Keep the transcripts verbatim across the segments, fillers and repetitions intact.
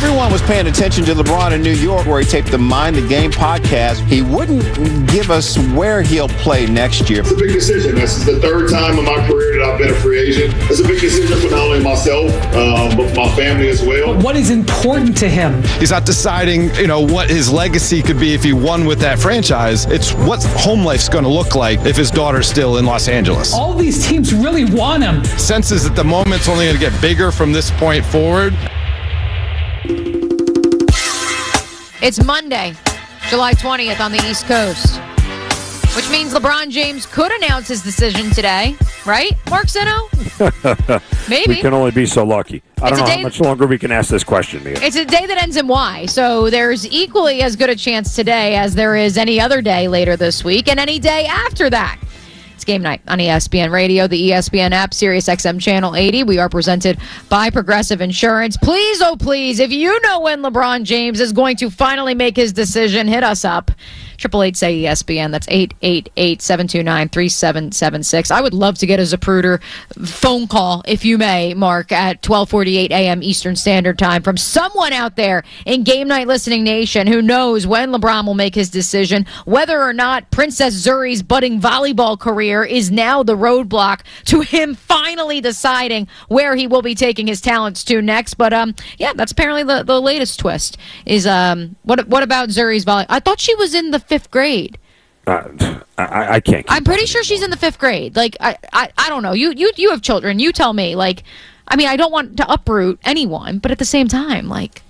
everyone was paying attention to LeBron in New York, where he taped the Mind the Game podcast, he wouldn't give us where he'll play next year. It's a big decision. This is the third time in my career that I've been a free agent. It's a big decision for not only myself, um, but for my family as well. What is important to him? He's not deciding, you know, what his legacy could be if he won with that franchise. It's what home life's going to look like if his daughter's still in Los Angeles. All these teams really want him. Senses that the moment's only going to get bigger from this point forward. It's Monday, July twentieth on the East Coast, which means LeBron James could announce his decision today, right, Mark Zeno? Maybe. We can only be so lucky. I It's don't a know day- how much longer we can ask this question, Mia. It's a day that ends in Y, so there's equally as good a chance today as there is any other day later this week and any day after that. It's game night on E S P N Radio, the E S P N app, Sirius X M Channel eighty. We are presented by Progressive Insurance. Please, oh please, if you know when LeBron James is going to finally make his decision, hit us up. Triple eight say E S P N. That's eight eight eight, seven two nine, three seven seven six. I would love to get a Zapruder phone call, if you may, Mark, at twelve forty-eight a.m. Eastern Standard Time from someone out there in Game Night Listening Nation who knows when LeBron will make his decision, whether or not Princess Zuri's budding volleyball career is now the roadblock to him finally deciding where he will be taking his talents to next. But um, yeah, that's apparently the, the latest twist. Is um, what what about Zuri's volley? I thought she was in the fifth grade. Uh, I, I can't. I'm pretty sure she's in the fifth grade. Like, I, I, I don't know. You, you, you have children. You tell me. Like, I mean, I don't want to uproot anyone, but at the same time, like,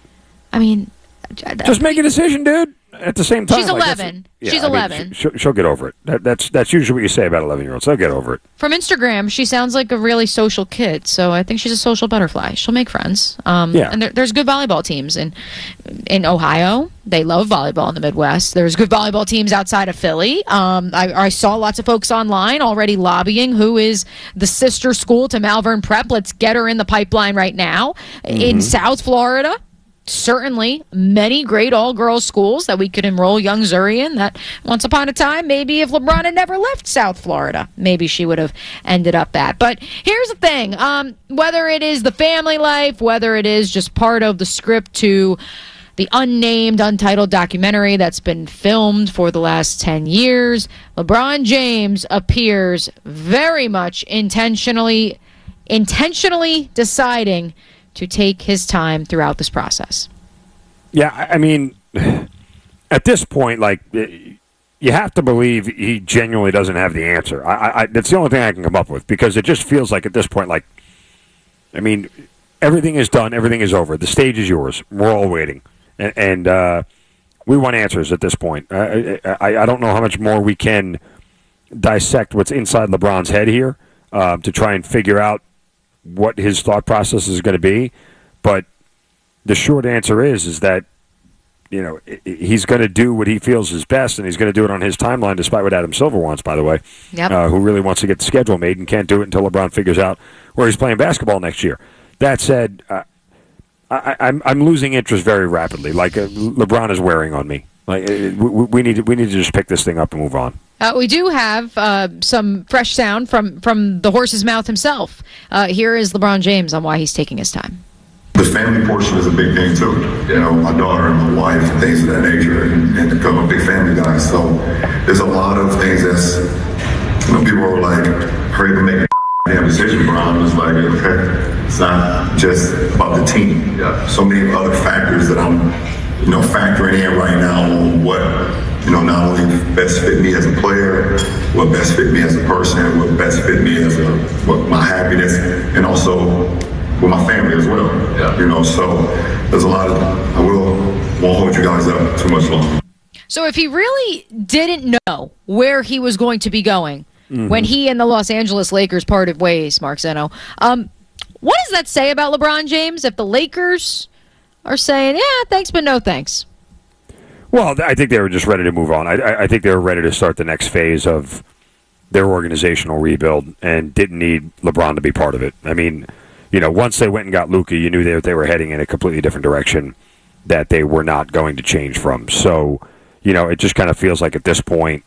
I mean, just make a decision, dude. At the same time, she's like, eleven. yeah, she's I mean, eleven. she'll, she'll get over it. That, that's that's usually what you say about eleven-year-olds. They'll get over it. From Instagram, she sounds like a really social kid, so I think she's a social butterfly. She'll make friends. Um, yeah. And there, there's good volleyball teams in in Ohio. They love volleyball in the Midwest. There's good volleyball teams outside of Philly. Um, I, I saw lots of folks online already lobbying who is the sister school to Malvern Prep. Let's get her in the pipeline right now. Mm-hmm. In South Florida, certainly many great all-girls schools that we could enroll young Zuri in that once upon a time, maybe if LeBron had never left South Florida, maybe she would have ended up at. But here's the thing. Um, whether it is the family life, whether it is just part of the script to the unnamed, untitled documentary that's been filmed for the last ten years, LeBron James appears very much intentionally, intentionally deciding to take his time throughout this process. Yeah, I mean, at this point, like, you have to believe he genuinely doesn't have the answer. I, I, that's the only thing I can come up with, because it just feels like at this point, like, I mean, everything is done, everything is over. The stage is yours. We're all waiting. And, and uh, we want answers at this point. I, I, I don't know how much more we can dissect what's inside LeBron's head here uh, to try and figure out what his thought process is going to be, but the short answer is is that, you know, he's going to do what he feels is best, and he's going to do it on his timeline, despite what Adam Silver wants, by the way, yep. uh, who really wants to get the schedule made and can't do it until LeBron figures out where he's playing basketball next year. That said, uh, I, I'm I'm losing interest very rapidly. Like uh, LeBron is wearing on me. Like uh, we, we need to, we need to just pick this thing up and move on. Uh, we do have uh, some fresh sound from, from the horse's mouth himself. Uh, here is LeBron James on why he's taking his time. The family portion is a big thing too. You know, my daughter and my wife and things of that nature, and, and become a big family guy. So there's a lot of things that's, you know, people are like, hurry up and make a damn decision, Bron. It's like, okay, it's not just about the team. Yeah. So many other factors that I'm, you know, factoring in right now on what, you know, not only best fit me as a player, what best fit me as a person, what best fit me as a, what my happiness, and also with my family as well. Yeah. You know, so there's a lot of, I will, won't hold you guys up too much longer. So if he really didn't know where he was going to be going mm-hmm. when he and the Los Angeles Lakers parted ways, Mark Zeno, um, what does that say about LeBron James if the Lakers are saying, yeah, thanks, but no thanks? Well, I think they were just ready to move on. I, I think they were ready to start the next phase of their organizational rebuild and didn't need LeBron to be part of it. I mean, you know, once they went and got Luka, you knew that they were heading in a completely different direction that they were not going to change from. So, you know, it just kind of feels like at this point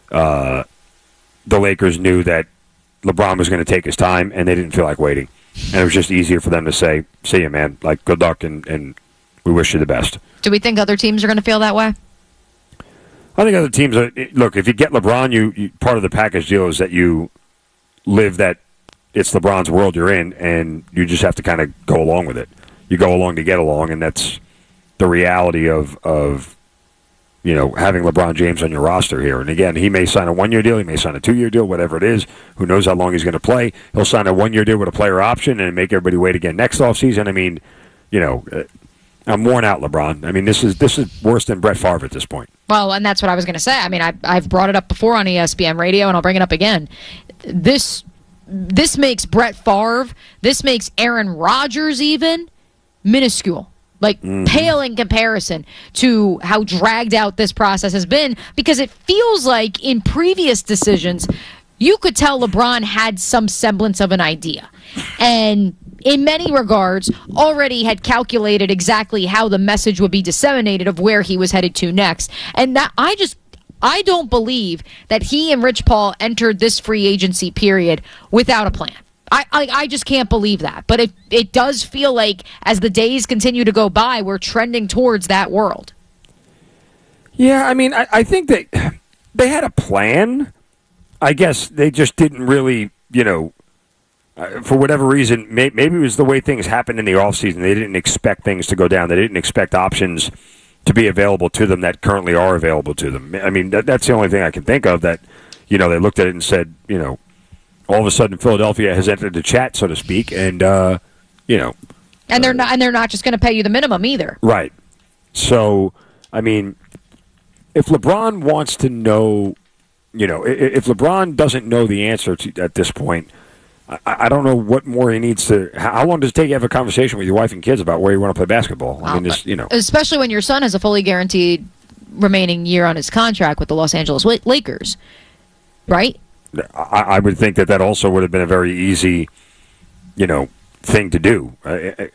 uh, the Lakers knew that LeBron was going to take his time, and they didn't feel like waiting. And it was just easier for them to say, see you, man. Like, good luck, and, and we wish you the best. Do we think other teams are going to feel that way? I think other teams are, look, if you get LeBron, you, you part of the package deal is that you live that it's LeBron's world you're in, and you just have to kind of go along with it. You go along to get along, and that's the reality of, of you know, having LeBron James on your roster here. And again, he may sign a one-year deal, he may sign a two-year deal, whatever it is. Who knows how long he's going to play. He'll sign a one-year deal with a player option and make everybody wait again next offseason. I mean, you know, I'm worn out, LeBron. I mean, this is this is worse than Brett Favre at this point. Well, and that's what I was going to say. I mean, I, I've brought it up before on E S P N Radio, and I'll bring it up again. This this makes Brett Favre, this makes Aaron Rodgers even minuscule. Like, mm. pale in comparison to how dragged out this process has been, because it feels like in previous decisions, you could tell LeBron had some semblance of an idea. And in many regards, already had calculated exactly how the message would be disseminated of where he was headed to next. And that I just, I don't believe that he and Rich Paul entered this free agency period without a plan. I, I, I just can't believe that. But it, it does feel like as the days continue to go by, we're trending towards that world. Yeah, I mean, I, I think that they had a plan. I guess they just didn't really, you know, uh, for whatever reason, may, maybe it was the way things happened in the offseason. They didn't expect things to go down. They didn't expect options to be available to them that currently are available to them. I mean, that, that's the only thing I can think of that, you know, they looked at it and said, you know, all of a sudden Philadelphia has entered the chat, so to speak, and, uh, you know. And they're not, and they're not just going to pay you the minimum either. Right. So, I mean, if LeBron wants to know, you know, if LeBron doesn't know the answer to, at this point, I, I don't know what more he needs to. How long does it take you to have a conversation with your wife and kids about where you want to play basketball? Well, I mean, this, you know, especially when your son has a fully guaranteed remaining year on his contract with the Los Angeles Lakers, right? I, I would think that that also would have been a very easy, you know, thing to do. Uh,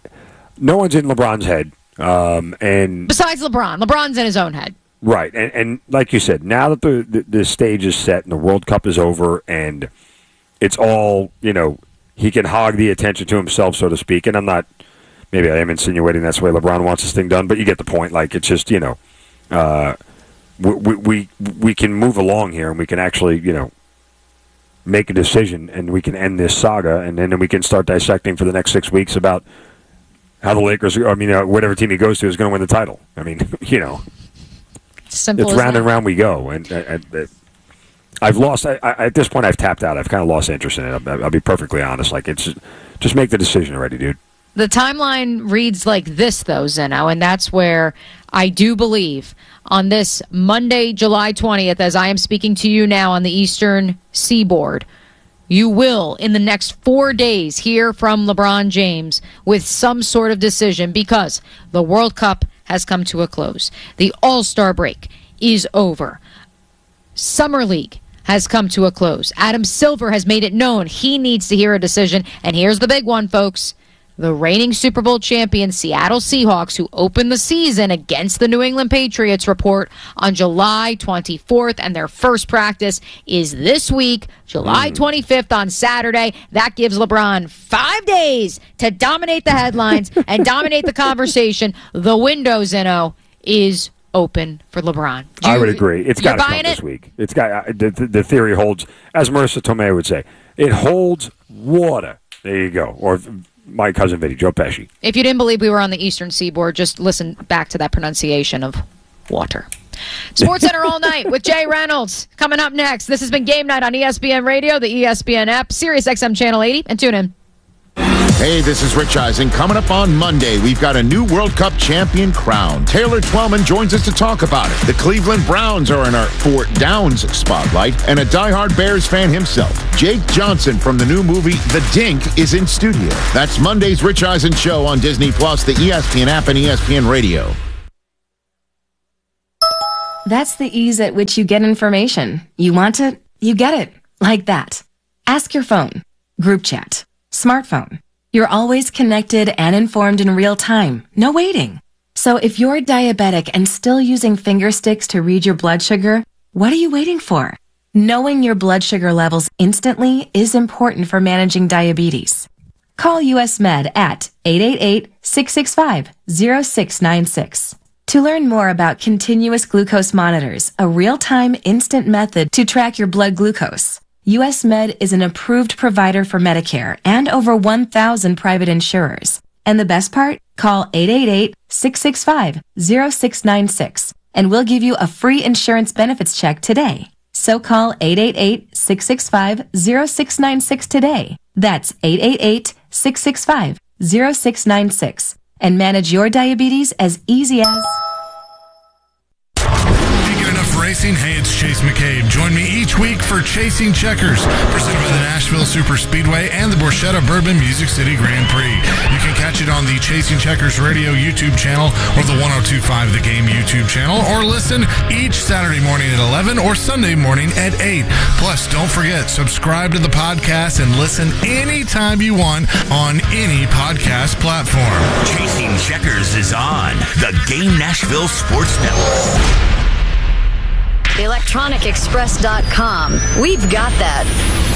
no one's in LeBron's head, um, and besides LeBron, LeBron's in his own head. Right, and, and like you said, now that the, the the stage is set and the World Cup is over, and it's all, you know, he can hog the attention to himself, so to speak. And I'm not, maybe I am insinuating that's the way LeBron wants this thing done, but you get the point. Like, it's just, you know, uh, we we we can move along here, and we can actually, you know, make a decision, and we can end this saga, and then we can start dissecting for the next six weeks about how the Lakers, I mean, uh, whatever team he goes to is going to win the title. I mean, you know, Simple it's as round that. and round we go. And uh, uh, I've lost, I, I, at this point, I've tapped out. I've kind of lost interest in it. I'll, I'll be perfectly honest. Like, it's just make the decision already, dude. The timeline reads like this, though, Zeno, and that's where I do believe on this Monday, July twentieth, as I am speaking to you now on the Eastern Seaboard, you will, in the next four days, hear from LeBron James with some sort of decision, because the World Cup has come to a close. The All-Star break is over. Summer League has come to a close. Adam Silver has made it known he needs to hear a decision, and here's the big one, folks. The reigning Super Bowl champion Seattle Seahawks, who opened the season against the New England Patriots, report on July twenty-fourth, and their first practice is this week, July twenty-fifth on Saturday. That gives LeBron five days to dominate the headlines and dominate the conversation. The window, Zeno, is open for LeBron. Do I you- would agree. It's got you're to come buying this it? week. It's got uh, the, the theory holds, as Marissa Tomei would say, it holds water. There you go. Or my cousin Vinny, Joe Pesci. If you didn't believe we were on the Eastern Seaboard, just listen back to that pronunciation of water. Sports Center all night with Jay Reynolds. Coming up next, this has been Game Night on E S P N Radio, the E S P N app, Sirius X M Channel eighty, and tune in. Hey, this is Rich Eisen. Coming up on Monday, we've got a new World Cup champion crowned. Taylor Twellman joins us to talk about it. The Cleveland Browns are in our Fort Downs spotlight, and a diehard Bears fan himself, Jake Johnson from the new movie The Dink, is in studio. That's Monday's Rich Eisen Show on Disney Plus, the E S P N app, and E S P N Radio. That's the ease at which you get information. You want it, you get it. Like that. Ask your phone. Group chat. Smartphone. You're always connected and informed in real time. No waiting. So if you're diabetic and still using finger sticks to read your blood sugar, what are you waiting for? Knowing your blood sugar levels instantly is important for managing diabetes. Call U S Med at eight eight eight, six six five, zero six nine six. To learn more about continuous glucose monitors, a real-time instant method to track your blood glucose, U S Med is an approved provider for Medicare and over one thousand private insurers. And the best part? Call eight eight eight, six six five, zero six nine six and we'll give you a free insurance benefits check today. So call eight eight eight, six six five, zero six nine six today. That's eight eight eight, six six five, zero six nine six and manage your diabetes as easy as... Racing. Hey, it's Chase McCabe. Join me each week for Chasing Checkers, presented by the Nashville Super Speedway and the Borchetta Bourbon Music City Grand Prix. You can catch it on the Chasing Checkers Radio YouTube channel or the one oh two point five The Game YouTube channel, or listen each Saturday morning at eleven or Sunday morning at eight. Plus, don't forget, subscribe to the podcast and listen anytime you want on any podcast platform. Chasing Checkers is on the Game Nashville Sports Network. electronic express dot com. We've got that.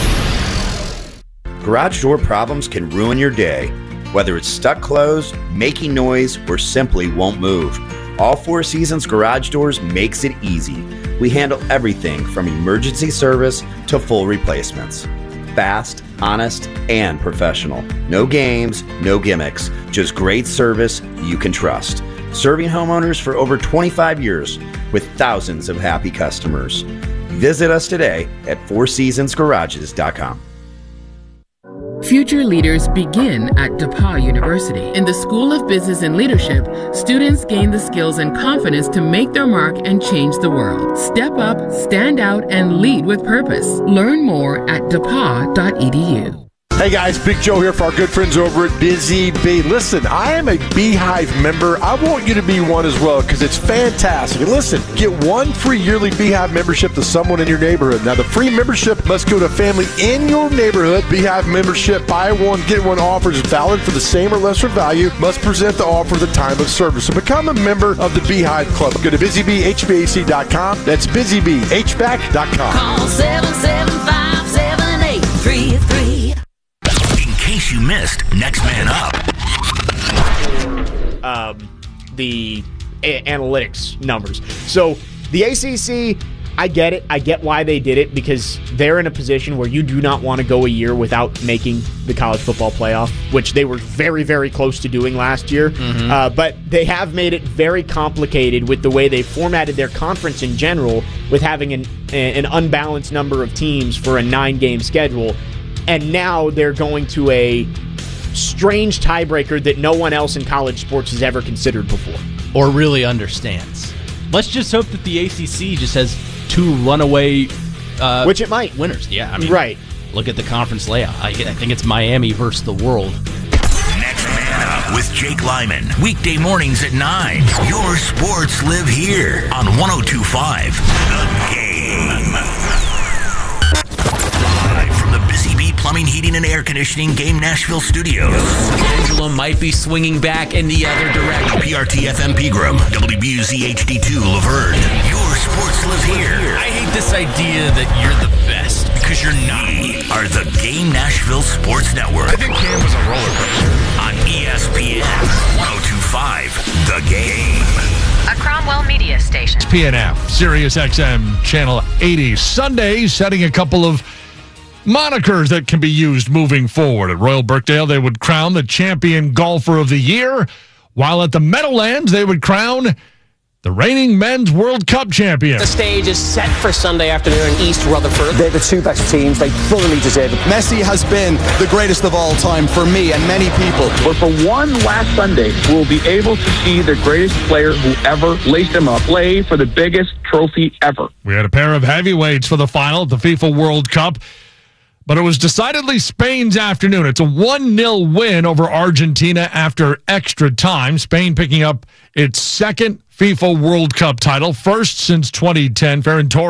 Garage door problems can ruin your day. Whether it's stuck closed, making noise, or simply won't move, All Four Seasons Garage Doors makes it easy. We handle everything from emergency service to full replacements. Fast, honest, and professional. No games, no gimmicks, just great service you can trust. Serving homeowners for over twenty-five years with thousands of happy customers. Visit us today at four seasons garages dot com. Future leaders begin at DePauw University. In the School of Business and Leadership, students gain the skills and confidence to make their mark and change the world. Step up, stand out, and lead with purpose. Learn more at depaw dot e d u. Hey guys, Big Joe here for our good friends over at Busy Bee. Listen, I am a Beehive member. I want you to be one as well because it's fantastic. And listen, get one free yearly Beehive membership to someone in your neighborhood. Now, the free membership must go to a family in your neighborhood. Beehive membership, buy one, get one offers is valid for the same or lesser value. Must present the offer at the time of service. So become a member of the Beehive Club. Go to busy bee h v a c dot com. That's busy bee h v a c dot com. Call seven seven five, seven eight three three. In case you missed Next Man Up. Um, the a- analytics numbers. So the A C C, I get it. I get why they did it, because they're in a position where you do not want to go a year without making the college football playoff, which they were very, very close to doing last year. Mm-hmm. Uh, but they have made it very complicated with the way they formatted their conference in general, with having an, an unbalanced number of teams for a nine-game schedule. And now they're going to a strange tiebreaker that no one else in college sports has ever considered before. Or really understands. Let's just hope that the A C C just has two runaway uh, Which it might. winners. Yeah, I mean, right. Look at the conference layout. I, I think it's Miami versus the world. Next Man Up with Jake Lyman. Weekday mornings at nine. Your sports live here on one oh two point five The Game. Plumbing, Heating, and Air Conditioning Game Nashville Studios. Angela might be swinging back in the other direction. P R T F M Pegram, W B U Z H D two Laverne. Your sports live here. I hate this idea that you're the best, because you're not. We are the Game Nashville Sports Network. I think Cam was a roller coaster. On E S P N one oh two point five The Game. A Cromwell Media Station. P N F, Sirius X M, Channel eighty. Sunday, setting a couple of monikers that can be used moving forward. At Royal Birkdale, they would crown the champion golfer of the year, while at the Meadowlands, they would crown the reigning men's World Cup champion. The stage is set for Sunday afternoon in East Rutherford. They're the two best teams. They thoroughly deserve it. Messi has been the greatest of all time for me and many people. But for one last Sunday, we'll be able to see the greatest player who ever laced him up play for the biggest trophy ever. We had a pair of heavyweights for the final at the FIFA World Cup, but it was decidedly Spain's afternoon. It's a one nil win over Argentina after extra time. Spain picking up its second FIFA World Cup title, first since twenty ten. Ferran Torres